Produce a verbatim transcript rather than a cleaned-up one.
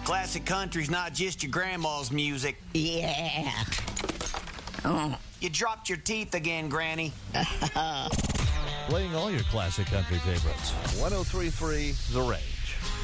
Classic country's not just your grandma's music. Yeah. Oh. You dropped your teeth again, Granny. Playing all your classic country favorites. one oh three point three The Range.